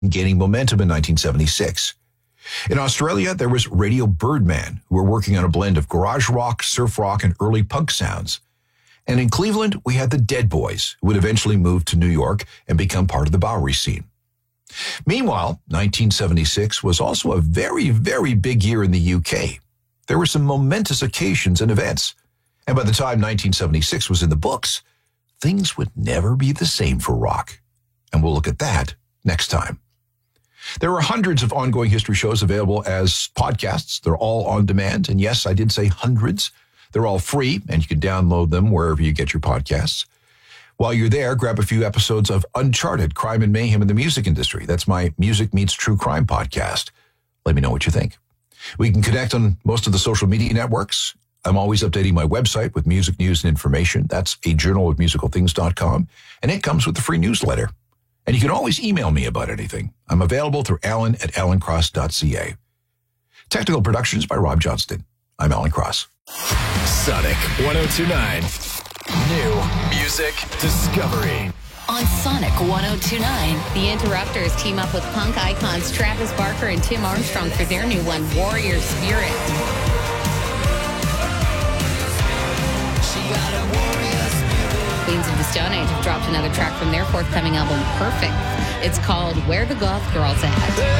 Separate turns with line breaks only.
gaining momentum in 1976. In Australia, there was Radio Birdman, who were working on a blend of garage rock, surf rock, and early punk sounds. And in Cleveland, we had the Dead Boys, who would eventually move to New York and become part of the Bowery scene. Meanwhile, 1976 was also a very, very big year in the UK. There were some momentous occasions and events. And by the time 1976 was in the books, things would never be the same for rock. And we'll look at that next time. There are hundreds of ongoing history shows available as podcasts. They're all on demand. And yes, I did say hundreds. They're all free, and you can download them wherever you get your podcasts. While you're there, grab a few episodes of Uncharted, Crime and Mayhem in the Music Industry. That's my Music Meets True Crime podcast. Let me know what you think. We can connect on most of the social media networks. I'm always updating my website with music news and information. That's ajournalofmusicalthings.com, and it comes with the free newsletter. And you can always email me about anything. I'm available through alan@alancross.ca. Technical productions by Rob Johnston. I'm Alan Cross.
Sonic 102.9. New music discovery.
On Sonic 102.9, the Interrupters team up with punk icons Travis Barker and Tim Armstrong for their new one, Warrior Spirit. Queens of the Stone Age have dropped another track from their forthcoming album, Perfect. It's called Where the Goth Girls At.